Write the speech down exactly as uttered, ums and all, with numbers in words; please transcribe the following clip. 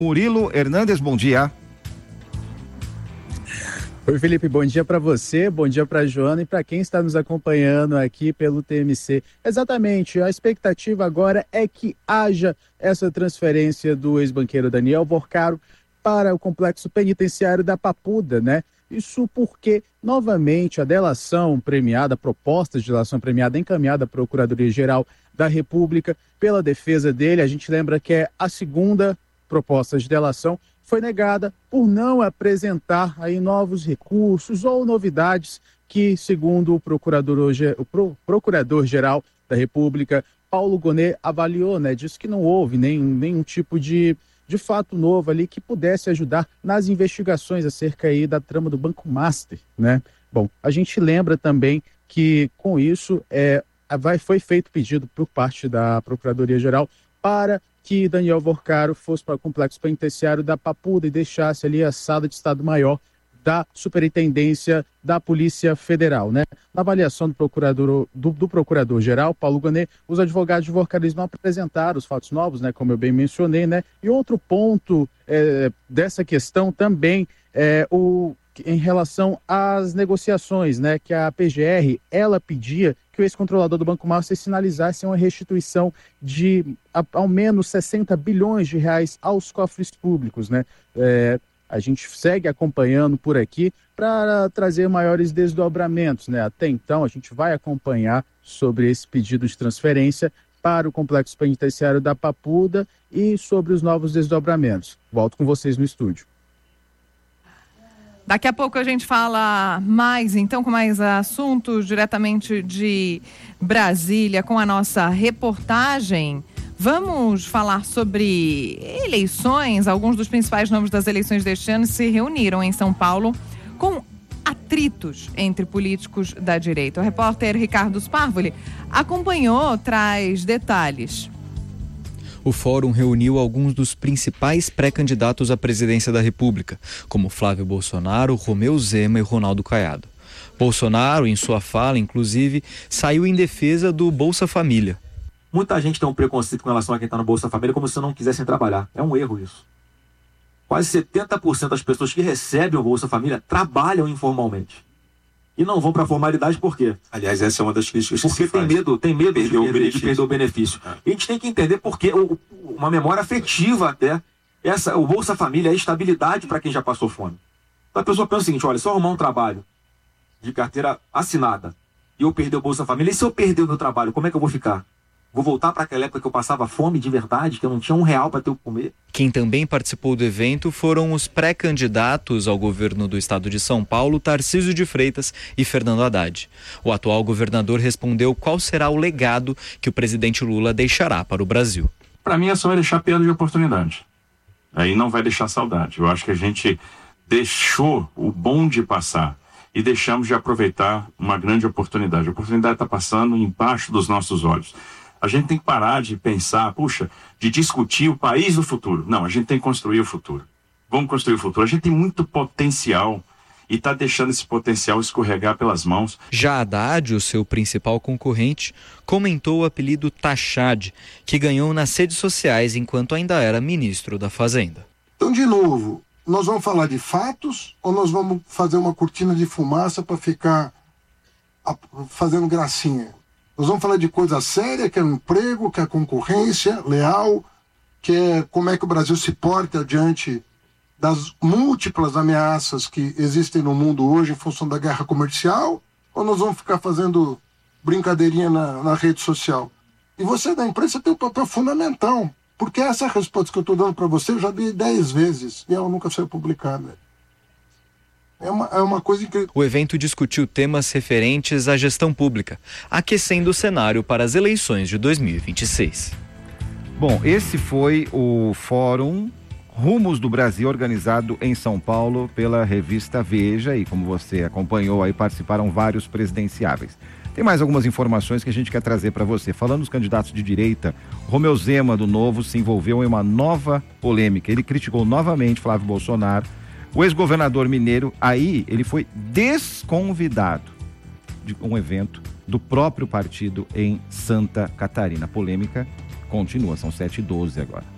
Murilo Hernandes, bom dia. Oi, Felipe, bom dia para você, bom dia para a Joana e para quem está nos acompanhando aqui pelo T M C. Exatamente, a expectativa agora é que haja essa transferência do ex-banqueiro Daniel Vorcaro para o complexo penitenciário da Papuda, né? Isso porque, novamente, a delação premiada, a proposta de delação premiada encaminhada à Procuradoria-Geral da República pela defesa dele, a gente lembra que é a segunda proposta de delação, foi negada por não apresentar aí novos recursos ou novidades que, segundo o procurador, o pro, Procurador-Geral da República, Paulo Gonet, avaliou, né? Disse que não houve nenhum, nenhum tipo de, de fato novo ali que pudesse ajudar nas investigações acerca aí da trama do Banco Master, né? Bom, a gente lembra também que com isso é, vai, foi feito pedido por parte da Procuradoria-Geral para que Daniel Vorcaro fosse para o complexo penitenciário da Papuda e deixasse ali a sala de Estado-Maior da Superintendência da Polícia Federal, né? Na avaliação do procurador do, do Procurador-Geral, Paulo Gonet, os advogados de Vorcaro não apresentaram os fatos novos, né? Como eu bem mencionei, né? E outro ponto é, dessa questão também é o em relação às negociações, né? Que a P G R, ela pedia que o ex-controlador do Banco Master sinalizasse uma restituição de a, ao menos sessenta bilhões de reais aos cofres públicos, né? É, a gente segue acompanhando por aqui para trazer maiores desdobramentos, né? Até então, a gente vai acompanhar sobre esse pedido de transferência para o complexo penitenciário da Papuda e sobre os novos desdobramentos. Volto com vocês no estúdio. Daqui a pouco a gente fala mais, então, com mais assuntos diretamente de Brasília, com a nossa reportagem. Vamos falar sobre eleições. Alguns dos principais nomes das eleições deste ano se reuniram em São Paulo com atritos entre políticos da direita. O repórter Ricardo Sparvoli acompanhou, traz detalhes. O fórum reuniu alguns dos principais pré-candidatos à presidência da República, como Flávio Bolsonaro, Romeu Zema e Ronaldo Caiado. Bolsonaro, em sua fala, inclusive, saiu em defesa do Bolsa Família. Muita gente tem um preconceito com relação a quem está no Bolsa Família, como se não quisessem trabalhar. É um erro isso. Quase setenta por cento das pessoas que recebem o Bolsa Família trabalham informalmente. E não vão para a formalidade por quê? Aliás, essa é uma das críticas que Porque se faz. tem medo, tem medo de Perdeu o perder, de benefício. perder o benefício. É. E a gente tem que entender porque o- uma memória afetiva até, essa, o Bolsa Família é estabilidade para quem já passou fome. Então a pessoa pensa o seguinte, olha, se eu arrumar um trabalho de carteira assinada e eu perder o Bolsa Família, e se eu perder o meu trabalho, como é que eu vou ficar? Vou voltar para aquela época que eu passava fome de verdade, que eu não tinha um real para ter o que comer? Quem também participou do evento foram os pré-candidatos ao governo do estado de São Paulo, Tarcísio de Freitas e Fernando Haddad. O atual governador respondeu qual será o legado que o presidente Lula deixará para o Brasil. Para mim, é só vai deixar perda de oportunidade. Aí não vai deixar saudade. Eu acho que a gente deixou o bonde passar e deixamos de aproveitar uma grande oportunidade. A oportunidade está passando embaixo dos nossos olhos. A gente tem que parar de pensar, puxa, de discutir o país do futuro. Não, a gente tem que construir o futuro. Vamos construir o futuro. A gente tem muito potencial e está deixando esse potencial escorregar pelas mãos. Já Haddad, o seu principal concorrente, comentou o apelido Tachad, que ganhou nas redes sociais enquanto ainda era ministro da Fazenda. Então, de novo, nós vamos falar de fatos ou nós vamos fazer uma cortina de fumaça para ficar a- fazendo gracinha? Nós vamos falar de coisa séria, que é o emprego, que é a concorrência leal, que é como é que o Brasil se porta diante das múltiplas ameaças que existem no mundo hoje em função da guerra comercial, ou nós vamos ficar fazendo brincadeirinha na, na rede social? E você da imprensa tem um papel fundamental, porque essa resposta que eu estou dando para você eu já dei dez vezes e ela nunca foi publicada. É uma, é uma coisa que... O evento discutiu temas referentes à gestão pública, aquecendo o cenário para as eleições de dois mil e vinte e seis. Bom, esse foi o Fórum Rumos do Brasil, organizado em São Paulo pela revista Veja, e como você acompanhou aí, participaram vários presidenciáveis. Tem mais algumas informações que a gente quer trazer para você. Falando dos candidatos de direita, Romeu Zema, do Novo, se envolveu em uma nova polêmica. Ele criticou novamente Flávio Bolsonaro. O ex-governador mineiro, aí, ele foi desconvidado de um evento do próprio partido em Santa Catarina. A polêmica continua, são sete e doze agora.